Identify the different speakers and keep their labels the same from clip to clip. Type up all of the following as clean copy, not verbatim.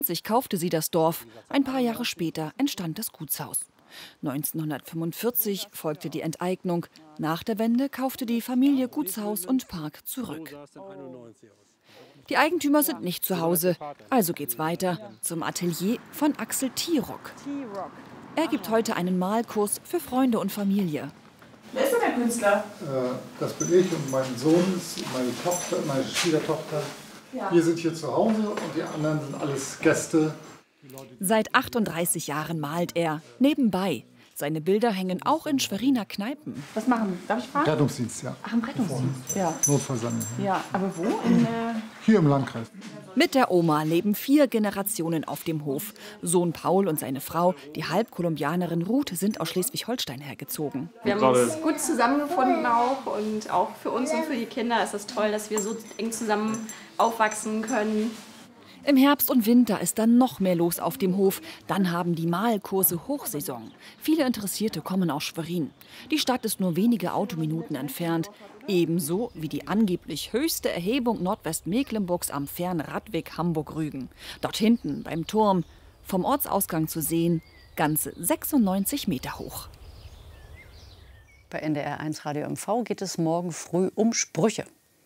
Speaker 1: kaufte sie das Dorf. Ein paar Jahre später entstand das Gutshaus. 1945 folgte die Enteignung. Nach der Wende kaufte die Familie Gutshaus und Park zurück. Die Eigentümer sind nicht zu Hause, also geht's weiter zum Atelier von Axel Tierock. Er gibt heute einen Malkurs für Freunde und Familie.
Speaker 2: Wer ist denn der Künstler?
Speaker 3: Das bin ich und mein Sohn ist meine Tochter, meine Schwiegertochter. Ja. Wir sind hier zu Hause und die anderen sind alles Gäste.
Speaker 1: Seit 38 Jahren malt er, nebenbei. Seine Bilder hängen auch in Schweriner Kneipen.
Speaker 2: Was machen? Darf ich fragen?
Speaker 3: Rettungsdienst, ja.
Speaker 2: Ach, im Rettungsdienst, ja.
Speaker 3: Notfallsammlung.
Speaker 2: Ja, aber wo?
Speaker 3: Hier im Landkreis.
Speaker 1: Mit der Oma leben 4 Generationen auf dem Hof. Sohn Paul und seine Frau, die Halbkolumbianerin Ruth, sind aus Schleswig-Holstein hergezogen.
Speaker 4: Wir haben uns gut zusammengefunden auch und auch für uns und für die Kinder ist es toll, dass wir so eng zusammen aufwachsen können.
Speaker 1: Im Herbst und Winter ist dann noch mehr los auf dem Hof. Dann haben die Malkurse Hochsaison. Viele Interessierte kommen aus Schwerin. Die Stadt ist nur wenige Autominuten entfernt. Ebenso wie die angeblich höchste Erhebung Nordwestmecklenburgs am fernen Radweg Hamburg-Rügen. Dort hinten beim Turm, vom Ortsausgang zu sehen, ganze 96 Meter hoch.
Speaker 5: Bei NDR 1 Radio MV geht es morgen früh um Sprüche.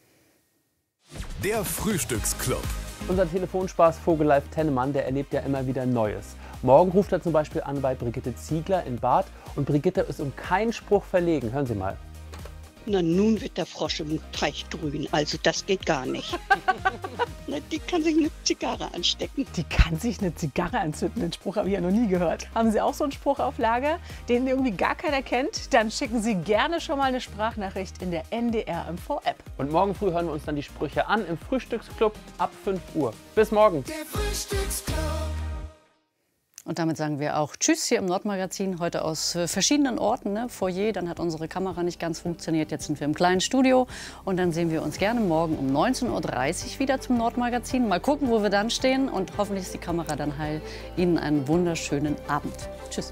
Speaker 6: Der Frühstücksclub.
Speaker 7: Unser Telefonspaß Vogelleif Tennemann, der erlebt ja immer wieder Neues. Morgen ruft er zum Beispiel an bei Brigitte Ziegler in Bad und Brigitte ist um keinen Spruch verlegen. Hören Sie mal.
Speaker 8: Na, nun wird der Frosch im Teich grün, also das geht gar nicht. Na, die kann sich eine Zigarre anstecken.
Speaker 9: Die kann sich eine Zigarre anzünden, den Spruch habe ich ja noch nie gehört. Haben Sie auch so einen Spruch auf Lager, den irgendwie gar keiner kennt? Dann schicken Sie gerne schon mal eine Sprachnachricht in der NDR MV App.
Speaker 7: Und morgen früh hören wir uns dann die Sprüche an im Frühstücksclub ab 5 Uhr. Bis morgen.
Speaker 6: Der Frühstücksclub.
Speaker 5: Und damit sagen wir auch Tschüss hier im Nordmagazin, heute aus verschiedenen Orten, ne? Foyer, dann hat unsere Kamera nicht ganz funktioniert, jetzt sind wir im kleinen Studio und dann sehen wir uns gerne morgen um 19:30 Uhr wieder zum Nordmagazin. Mal gucken, wo wir dann stehen und hoffentlich ist die Kamera dann heil. Ihnen einen wunderschönen Abend. Tschüss.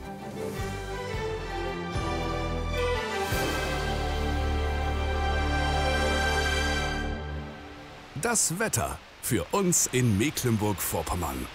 Speaker 6: Das Wetter für uns in Mecklenburg-Vorpommern.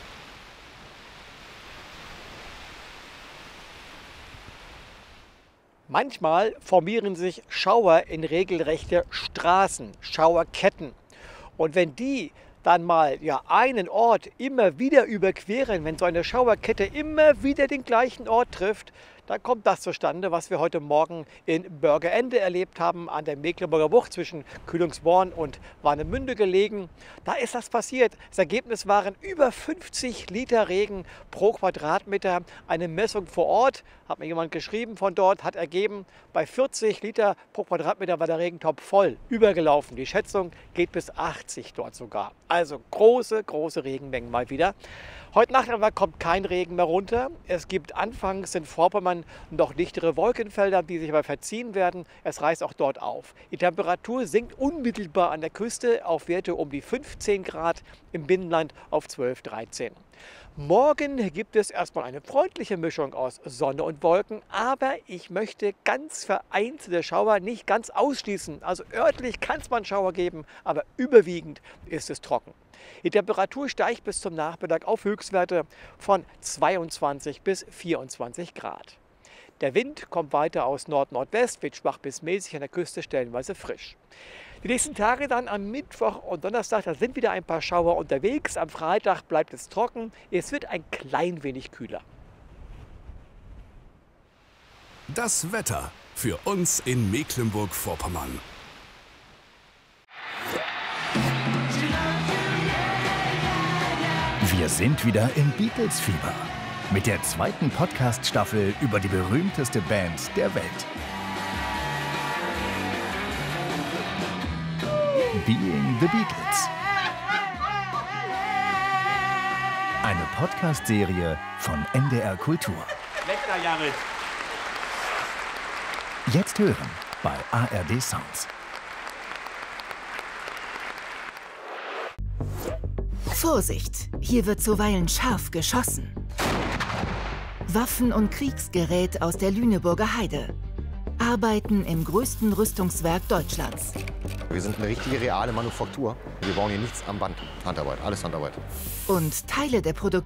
Speaker 10: Manchmal formieren sich Schauer in regelrechte Straßen, Schauerketten. Und wenn die dann mal einen Ort immer wieder überqueren, wenn so eine Schauerkette immer wieder den gleichen Ort trifft, dann kommt das zustande, was wir heute Morgen in Börgeende erlebt haben, an der Mecklenburger Bucht zwischen Kühlungsborn und Warnemünde gelegen. Da ist das passiert. Das Ergebnis waren über 50 Liter Regen pro Quadratmeter. Eine Messung vor Ort, hat mir jemand geschrieben von dort, hat ergeben, bei 40 Liter pro Quadratmeter war der Regentopf voll, übergelaufen. Die Schätzung geht bis 80 dort sogar. Also große, große Regenmengen mal wieder. Heute Nacht aber kommt kein Regen mehr runter. Es gibt anfangs in Vorpommern noch dichtere Wolkenfelder, die sich aber verziehen werden. Es reißt auch dort auf. Die Temperatur sinkt unmittelbar an der Küste auf Werte um die 15 Grad, im Binnenland auf 12, 13. Morgen gibt es erstmal eine freundliche Mischung aus Sonne und Wolken, aber ich möchte ganz vereinzelte Schauer nicht ganz ausschließen. Also örtlich kann es mal einen Schauer geben, aber überwiegend ist es trocken. Die Temperatur steigt bis zum Nachmittag auf Höchstwerte von 22 bis 24 Grad. Der Wind kommt weiter aus Nord-Nordwest, wird schwach bis mäßig, an der Küste stellenweise frisch. Die nächsten Tage dann am Mittwoch und Donnerstag, da sind wieder ein paar Schauer unterwegs. Am Freitag bleibt es trocken. Es wird ein klein wenig kühler.
Speaker 6: Das Wetter für uns in Mecklenburg-Vorpommern.
Speaker 11: Wir sind wieder im Beatles-Fieber mit der zweiten Podcast-Staffel über die berühmteste Band der Welt. Being the Beatles. Eine Podcast-Serie von NDR Kultur. Jetzt hören bei ARD Sounds.
Speaker 12: Vorsicht, hier wird zuweilen scharf geschossen. Waffen und Kriegsgerät aus der Lüneburger Heide. Arbeiten im größten Rüstungswerk Deutschlands.
Speaker 13: Wir sind eine richtige, reale Manufaktur. Wir bauen hier nichts am Band. Handarbeit, alles Handarbeit.
Speaker 12: Und Teile der Produktion